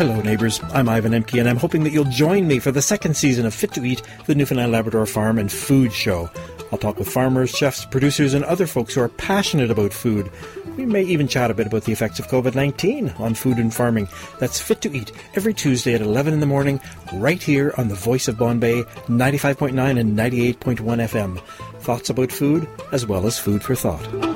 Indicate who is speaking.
Speaker 1: Hello neighbours, I'm Ivan Emke and I'm hoping that you'll join me for the second season of Fit to Eat, the Newfoundland Labrador Farm and Food Show. I'll talk with farmers, chefs, producers and other folks who are passionate about food. We may even chat a bit about the effects of COVID-19 on food and farming. That's Fit to Eat every Tuesday at 11 in the morning, right here on the Voice of Bombay, 95.9 and 98.1 FM. Thoughts about food, as well as food for thought.